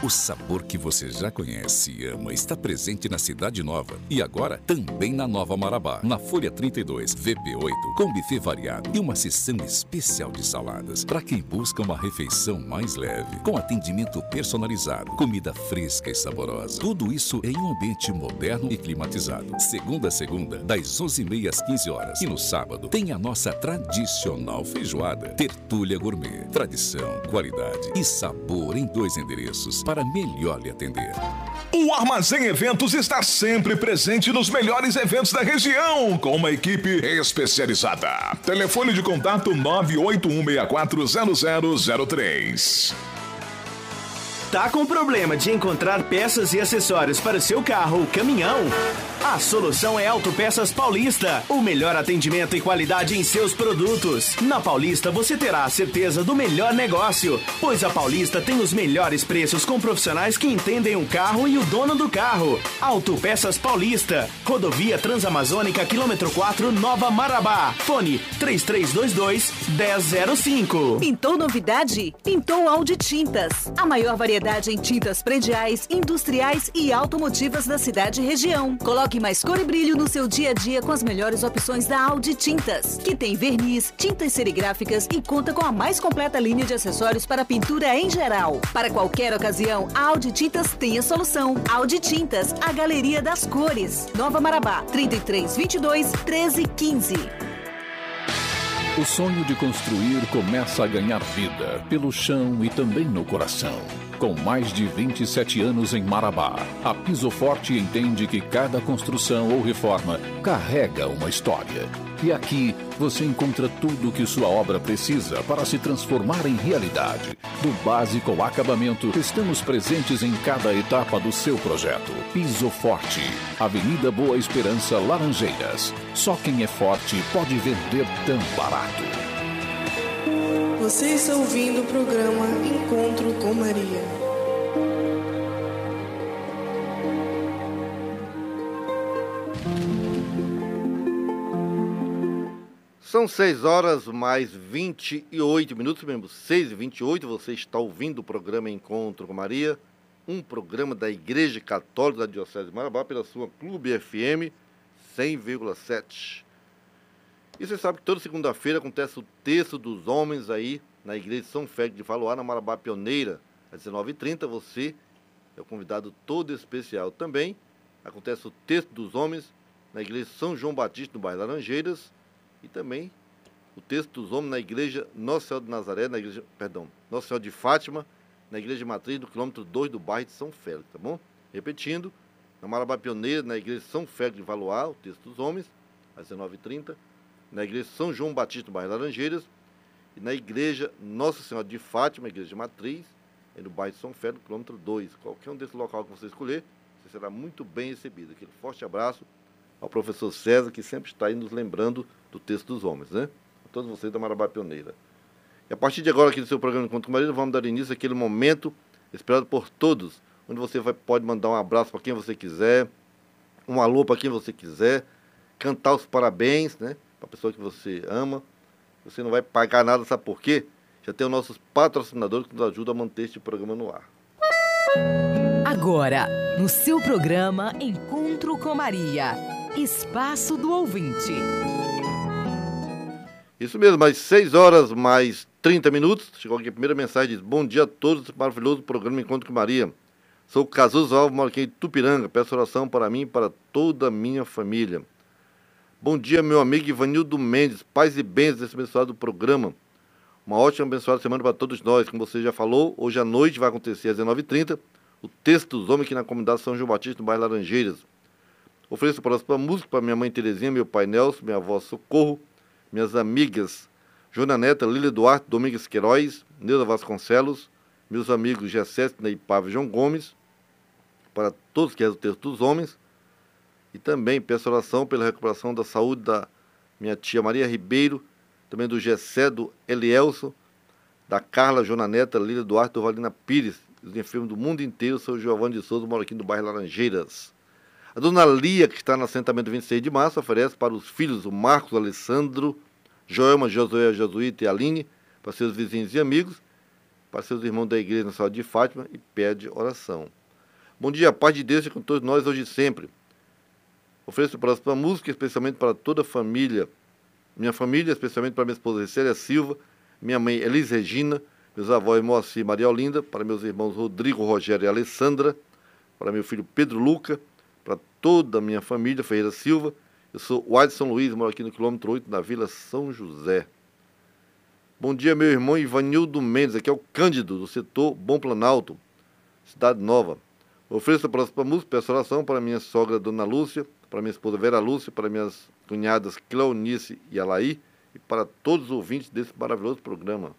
O sabor que você já conhece e ama está presente na Cidade Nova e agora também na Nova Marabá, na Folha 32, VP8, com buffet variado e uma seção especial de saladas para quem busca uma refeição mais leve, com atendimento personalizado, comida fresca e saborosa. Tudo isso em um ambiente moderno e climatizado. Segunda a segunda, das 11h30 às 15 horas. E no sábado tem a nossa tradicional feijoada. Tertúlia Gourmet. Tradição, qualidade e sabor em 2 endereços para melhor lhe atender. O Armazém Eventos está sempre presente nos melhores eventos da região, com uma equipe especializada. Telefone de contato 981640003. Tá com problema de encontrar peças e acessórios para o seu carro ou caminhão? A solução é Autopeças Paulista. O melhor atendimento e qualidade em seus produtos. Na Paulista você terá a certeza do melhor negócio, pois a Paulista tem os melhores preços com profissionais que entendem o carro e o dono do carro. Autopeças Paulista. Rodovia Transamazônica, quilômetro 4, Nova Marabá. Fone 3322-1005. Pintou novidade? Pintou Audi Tintas. A maior variedade em tintas prediais, industriais e automotivas da cidade e região. Coloque mais cor e brilho no seu dia a dia com as melhores opções da Audi Tintas, que tem verniz, tintas serigráficas e conta com a mais completa linha de acessórios para pintura em geral. Para qualquer ocasião, a Audi Tintas tem a solução. Audi Tintas, a galeria das cores. Nova Marabá, 3322-1315. O sonho de construir começa a ganhar vida pelo chão e também no coração. Com mais de 27 anos em Marabá, a Piso Forte entende que cada construção ou reforma carrega uma história. E aqui você encontra tudo o que sua obra precisa para se transformar em realidade. Do básico ao acabamento, estamos presentes em cada etapa do seu projeto. Piso Forte, Avenida Boa Esperança, Laranjeiras. Só quem é forte pode vender tão barato. Você está ouvindo o programa Encontro com Maria. São 6 horas mais 28 minutos, mesmo 6h28, você está ouvindo o programa Encontro com Maria, um programa da Igreja Católica da Diocese de Marabá, pela sua Clube FM 100,7. E você sabe que toda segunda-feira acontece o Terço dos Homens aí na Igreja de São Félix de Valoar, na Marabá Pioneira, às 19h30. Você é o convidado todo especial também. Acontece o Terço dos Homens na Igreja de São João Batista, no bairro Laranjeiras. E também o Terço dos Homens na Igreja Nossa Senhora de Nazaré, Nossa Senhora de Fátima, na Igreja Matriz, no quilômetro 2 do bairro de São Félix, tá bom? Repetindo, na Marabá Pioneira, na Igreja de São Félix de Valoar, o Terço dos Homens, às 19h30, na Igreja São João Batista, no bairro Laranjeiras, e na Igreja Nossa Senhora de Fátima, Igreja Matriz, no bairro de São Félix, no quilômetro 2. Qualquer um desses locais que você escolher, você será muito bem recebido. Aquele forte abraço ao professor César, que sempre está aí nos lembrando do Terço dos Homens, né? A todos vocês da Marabá Pioneira. E a partir de agora, aqui no seu programa Encontro com Maria, vamos dar início àquele momento esperado por todos, onde você pode mandar um abraço para quem você quiser, um alô para quem você quiser, cantar os parabéns, né? Para a pessoa que você ama. Você não vai pagar nada, sabe por quê? Já tem os nossos patrocinadores que nos ajudam a manter este programa no ar. Agora, no seu programa Encontro com Maria, Espaço do Ouvinte. Isso mesmo, mais 6 horas, mais 30 minutos. Chegou aqui a primeira mensagem, diz: bom dia a todos, maravilhoso programa Encontro com Maria. Sou Cazuza Alves, moro aqui em Tupiranga. Peço oração para mim e para toda a minha família. Bom dia, meu amigo Ivanildo Mendes. Paz e bens desse abençoado programa. Uma ótima abençoada semana para todos nós. Como você já falou, hoje à noite vai acontecer às 19h30 o Terço dos Homens aqui na comunidade São João Batista, no bairro Laranjeiras. Ofereço para música para minha mãe Terezinha, meu pai Nelson, minha avó Socorro, minhas amigas Jona Neta, Lília Duarte, Domingues Queiroz, Neuza Vasconcelos, meus amigos Gessé, Ney Pava e João Gomes, para todos que rezam o Terço dos Homens. E também peço oração pela recuperação da saúde da minha tia Maria Ribeiro, também do Gessé, do Elielson, da Carla Jona Neta, Lília Duarte, do Valina Pires, os enfermos do mundo inteiro. Sou Giovanni de Souza, moro aqui no bairro Laranjeiras. A dona Lia, que está no assentamento 26 de março, oferece para os filhos, o Marcos, o Alessandro, Joelma, Josué, Jesuíta e Aline, para seus vizinhos e amigos, para seus irmãos da igreja Nossa Senhora de Fátima e pede oração. Bom dia, a paz de Deus com todos nós hoje e sempre. Ofereço a próxima música, especialmente para toda a família, minha família, especialmente para minha esposa Célia Silva, minha mãe Elis Regina, meus avós Moacir e Maria Olinda, para meus irmãos Rodrigo, Rogério e Alessandra, para meu filho Pedro Luca, para toda a minha família, Ferreira Silva. Eu sou o Adson Luiz, moro aqui no quilômetro 8, na Vila São José. Bom dia, meu irmão Ivanildo Mendes, aqui é o Cândido, do setor Bom Planalto, Cidade Nova. Ofereço a próxima música, peço oração para minha sogra Dona Lúcia, para minha esposa Vera Lúcia, para minhas cunhadas Cleonice e Alaí, e para todos os ouvintes desse maravilhoso programa.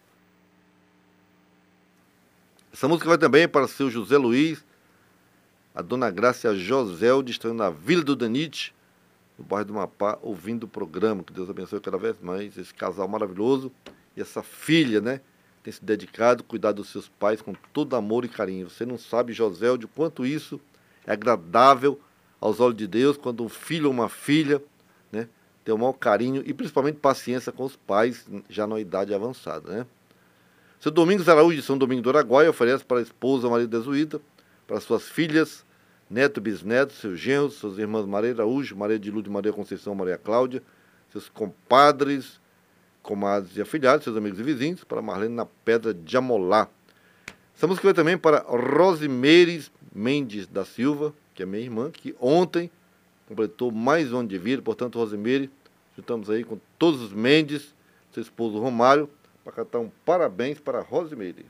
Essa música vai também para o seu José Luiz, a Dona Grácia Joselde, estando na Vila do Danite, no bairro do Mapá, ouvindo o programa. Que Deus abençoe cada vez mais esse casal maravilhoso e essa filha, né? Tem se dedicado a cuidar dos seus pais com todo amor e carinho. Você não sabe, Joselde, o quanto isso é agradável aos olhos de Deus, quando um filho ou uma filha, né, tem o maior carinho e principalmente paciência com os pais, já na idade avançada, né? Seu Domingos Araújo, de São Domingo do Araguaia, oferece para a esposa Maria Desuíta, para suas filhas, neto e bisneto, seus genros, suas irmãs Maria Araújo, Maria de Lourdes, Maria Conceição, Maria Cláudia, seus compadres, comadres e afilhados, seus amigos e vizinhos, para Marlene na Pedra de Amolá. Essa música vai também para Rosimeires Mendes da Silva, que é minha irmã, que ontem completou mais um ano de vida. Portanto, Rosimeire, juntamos aí com todos os Mendes, seu esposo Romário, para cantar um parabéns para Rosimeire.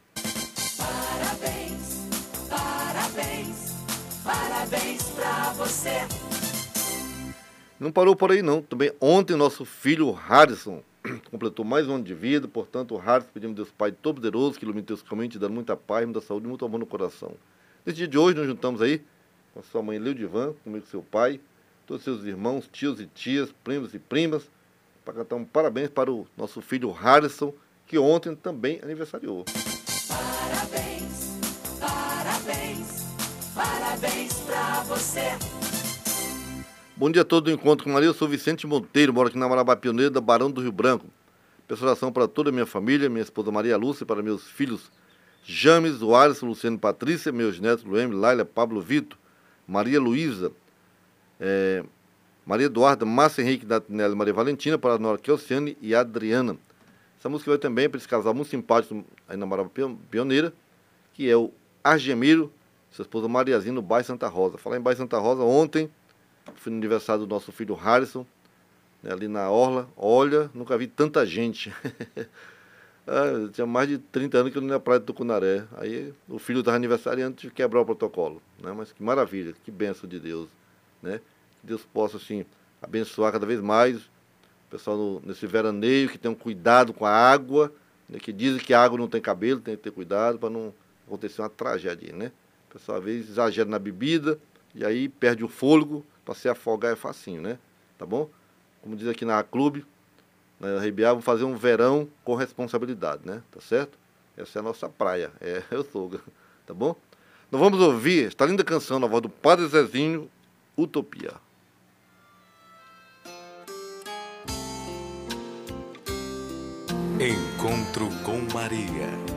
Parabéns, parabéns, parabéns para você. Não parou por aí não. Também ontem nosso filho Harrison completou mais um ano de vida. Portanto, o Harrison, pedimos a Deus Pai Todo-Poderoso que ilumine teus caminhos, te dando muita paz, muita saúde e muito amor no coração. Nesse dia de hoje, nos juntamos aí com a sua mãe Leudivan, comigo seu pai, todos os seus irmãos, tios e tias, primos e primas, para cantar um parabéns para o nosso filho Harrison, que ontem também aniversariou. Parabéns, parabéns, parabéns para você. Bom dia a todos do Encontro com Maria, eu sou Vicente Monteiro, moro aqui na Marabá Pioneira, da Barão do Rio Branco. Peço oração para toda a minha família, minha esposa Maria Lúcia, para meus filhos James, Alisson, Luciano e Patrícia, meus netos Lueme, Laila, Pablo Vitor, Maria Luísa, Maria Eduarda, Márcia Henrique, Datinelli, Maria Valentina, para a Nora Kelciane e Adriana. Essa música vai também para esse casal muito simpático aí na Marabá Pioneira, que é o Argemiro, sua esposa Mariazinha, no bairro Santa Rosa. Falar em bairro Santa Rosa, ontem foi no aniversário do nosso filho Harrison, né, ali na Orla. Olha, nunca vi tanta gente. Tinha mais de 30 anos que eu não ia na praia de Tucunaré. Aí o filho estava aniversariando, tive que quebrar o protocolo, né? Mas que maravilha, que bênção de Deus, né? Que Deus possa, assim, abençoar cada vez mais o pessoal nesse veraneio, que tenham cuidado com a água, né? Que dizem que a água não tem cabelo, tem que ter cuidado para não acontecer uma tragédia, né? O pessoal às vezes exagera na bebida e aí perde o fôlego, para se afogar é facinho, né? Tá bom? Como diz aqui na Clube, na Ribiá, vamos fazer um verão com responsabilidade, né? Tá certo? Essa é a nossa praia, eu sou, tá bom? Nós vamos ouvir esta linda canção na voz do Padre Zezinho, Utopia. Encontro com Maria.